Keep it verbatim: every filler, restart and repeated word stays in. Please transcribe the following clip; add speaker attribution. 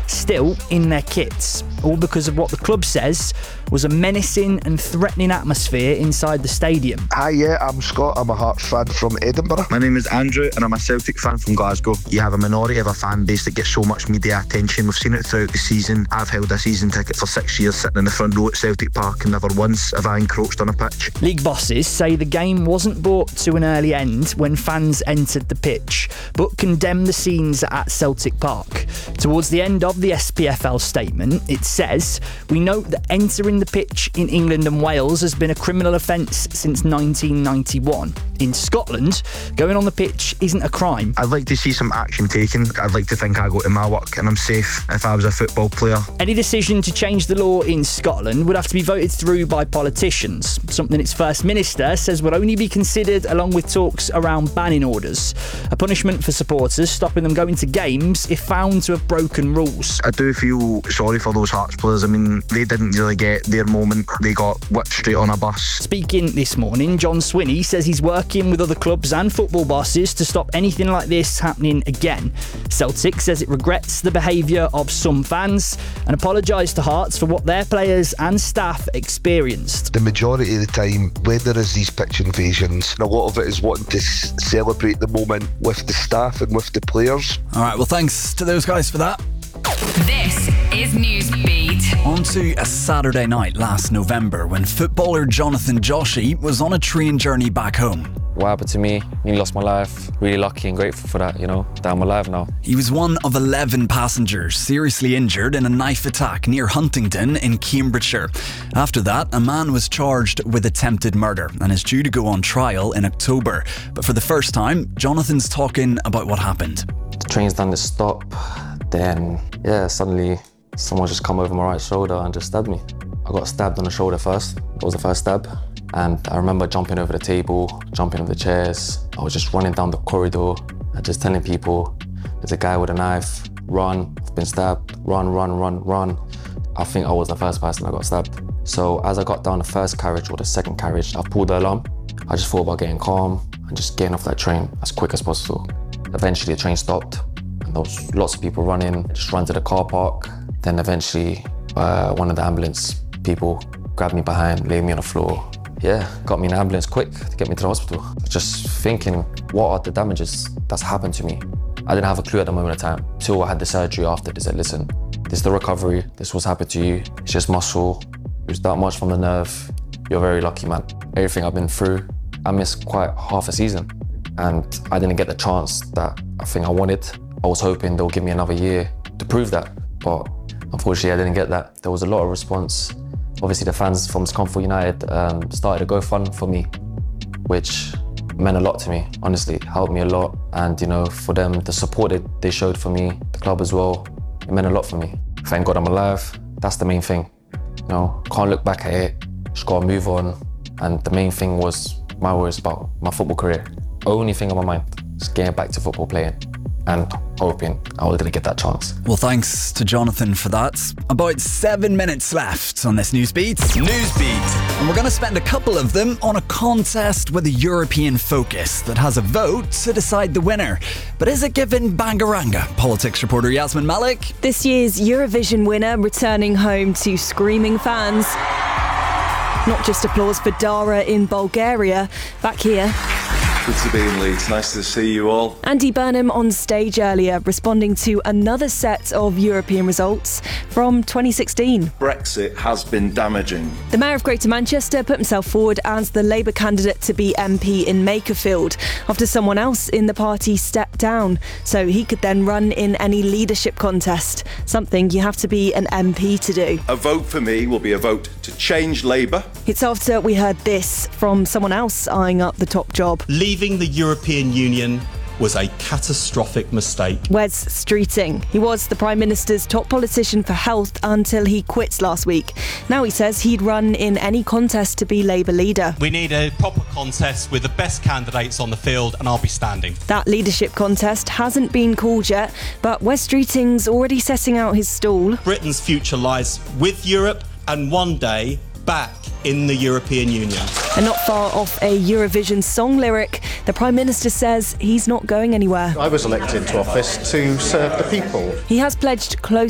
Speaker 1: still in their kits, all because of what the club says was a menacing and threatening atmosphere inside the stadium.
Speaker 2: Hi, yeah, I'm Scott. I'm a Hearts fan from Edinburgh.
Speaker 3: My name is Andrew and I'm a Celtic fan from Glasgow. You have a minority of a fan base that gets so much media attention. We've seen it throughout the season. I've held a season ticket for six years sitting in the front row at Celtic Park and never once have I encroached on a pitch.
Speaker 1: League bosses say the game wasn't brought to an early end when fans entered the pitch, but condemn the scenes at Celtic Park. Towards the end of the S P F L statement, it says, "We note that entering the pitch in England and Wales has been a criminal offence since nineteen ninety-one. In Scotland, going on the pitch isn't a crime."
Speaker 3: I'd like to see some action taken. I'd like to think I go to my work and I'm safe if I was a football player.
Speaker 1: Any decision to change the law in Scotland would have to be voted through by politicians, something its First Minister says would only be considered along with talks around banning orders, a punishment for supporters, stopping them going to games if found to have broken rules.
Speaker 3: I do feel sorry for those Hearts players. I mean, they didn't really get their moment. They got whipped straight on a bus.
Speaker 1: Speaking this morning, John Swinney says he's working with other clubs and football bosses to stop anything like this happening again. Celtic says it regrets the behaviour of some fans and apologised to Hearts for what their players and staff experienced.
Speaker 2: The majority of the time, when there is these pitch invasions, a lot of it is wanting to s- celebrate the moment with the staff and with the players.
Speaker 4: All right, well, thanks to those guys for that.
Speaker 5: This is Newsbeat.
Speaker 4: On to a Saturday night last November when footballer Jonathan Joshi was on a train journey back home.
Speaker 6: What happened to me, nearly lost my life. Really lucky and grateful for that, you know, that I'm alive now.
Speaker 4: He was one of eleven passengers seriously injured in a knife attack near Huntingdon in Cambridgeshire. After that, a man was charged with attempted murder and is due to go on trial in October. But for the first time, Jonathan's talking about what happened.
Speaker 6: The train's done this stop, then, yeah, suddenly someone just come over my right shoulder and just stabbed me. I got stabbed on the shoulder first. That was the first stab. And I remember jumping over the table, jumping over the chairs. I was just running down the corridor and just telling people, there's a guy with a knife, run, I've been stabbed, run, run, run, run. I think I was the first person that got stabbed. So as I got down the first carriage or the second carriage, I pulled the alarm. I just thought about getting calm and just getting off that train as quick as possible. Eventually the train stopped and there was lots of people running, just ran to the car park. Then eventually uh, one of the ambulance people grabbed me behind, laid me on the floor. Yeah, got me in an ambulance quick to get me to the hospital. Just thinking, what are the damages that's happened to me? I didn't have a clue at the moment of time, till I had the surgery after. They said, listen, this is the recovery, this was happened to you, it's just muscle, it was that much from the nerve, you're very lucky, man. Everything I've been through, I missed quite half a season, and I didn't get the chance that I think I wanted. I was hoping they'll give me another year to prove that, but unfortunately I didn't get that. There was a lot of response. Obviously the fans from Scunthorpe United um, started a GoFund for me, which meant a lot to me, honestly, it helped me a lot. And you know, for them, the support that they showed for me, the club as well, it meant a lot for me. Thank God I'm alive, that's the main thing. You know, can't look back at it, just gotta move on. And the main thing was my worries about my football career. Only thing on my mind is getting back to football playing and hoping I was going to get that chance.
Speaker 4: Well, thanks to Jonathan for that. About seven minutes left on this Newsbeat.
Speaker 7: Newsbeat.
Speaker 4: And we're going to spend a couple of them on a contest with a European focus that has a vote to decide the winner. But is it given Bangaranga? Politics reporter Yasmin Malik.
Speaker 8: This year's Eurovision winner returning home to screaming fans. Not just applause for Dara in Bulgaria. Back here.
Speaker 7: Good to be in Leeds. Nice to see you all.
Speaker 8: Andy Burnham on stage earlier, responding to another set of European results from twenty sixteen.
Speaker 7: Brexit has been damaging.
Speaker 8: The Mayor of Greater Manchester put himself forward as the Labour candidate to be M P in Makerfield after someone else in the party stepped down, so he could then run in any leadership contest, something you have to be an M P to do.
Speaker 7: A vote for me will be a vote to change Labour.
Speaker 8: It's after we heard this from someone else eyeing up the top job.
Speaker 9: Leaving the European Union was a catastrophic mistake.
Speaker 8: Wes Streeting. He was the Prime Minister's top politician for health until he quit last week. Now he says he'd run in any contest to be Labour leader.
Speaker 9: We need a proper contest with the best candidates on the field, and I'll be standing.
Speaker 8: That leadership contest hasn't been called yet, but Wes Streeting's already setting out his stall.
Speaker 9: Britain's future lies with Europe and one day back in the European Union.
Speaker 8: And not far off a Eurovision song lyric, the Prime Minister says he's not going anywhere.
Speaker 10: I was elected to office to serve the people.
Speaker 8: He has pledged close